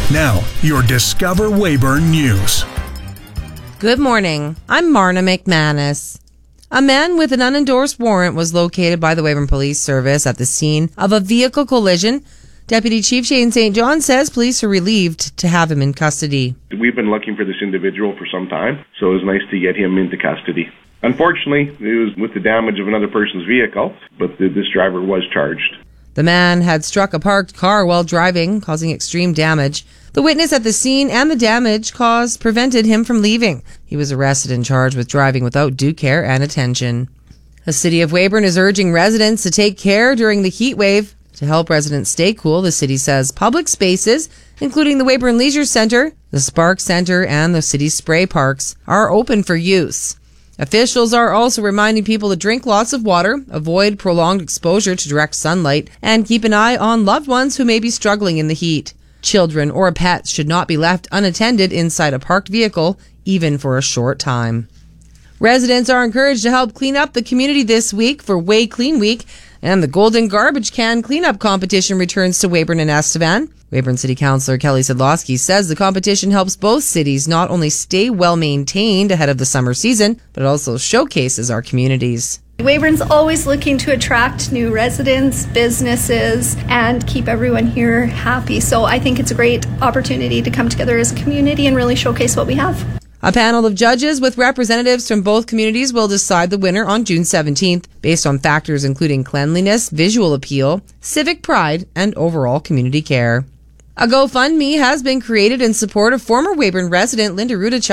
Now, your Discover Weyburn News. Good morning. I'm Marna McManus. A man with an unendorsed warrant was located by the Weyburn Police Service at the scene of a vehicle collision. Deputy Chief Shane St. John says police are relieved to have him in custody. We've been looking for this individual for some time, so it was nice to get him into custody. Unfortunately, it was with the damage of another person's vehicle, but this driver was charged. The man had struck a parked car while driving, causing extreme damage. The witness at the scene and the damage caused prevented him from leaving. He was arrested and charged with driving without due care and attention. The City of Weyburn is urging residents to take care during the heat wave. To help residents stay cool, the city says public spaces, including the Weyburn Leisure Centre, the Spark Centre, and the city spray parks, are open for use. Officials are also reminding people to drink lots of water, avoid prolonged exposure to direct sunlight, and keep an eye on loved ones who may be struggling in the heat. Children or pets should not be left unattended inside a parked vehicle, even for a short time. Residents are encouraged to help clean up the community this week for Way Clean Week, and the Golden Garbage Can Cleanup Competition returns to Weyburn and Estevan. Weyburn City Councillor Kelly Sedlowski says the competition helps both cities not only stay well maintained ahead of the summer season, but it also showcases our communities. Weyburn's always looking to attract new residents, businesses, and keep everyone here happy. So I think it's a great opportunity to come together as a community and really showcase what we have. A panel of judges with representatives from both communities will decide the winner on June 17th based on factors including cleanliness, visual appeal, civic pride, and overall community care. A GoFundMe has been created in support of former Weyburn resident Linda Rudachuk.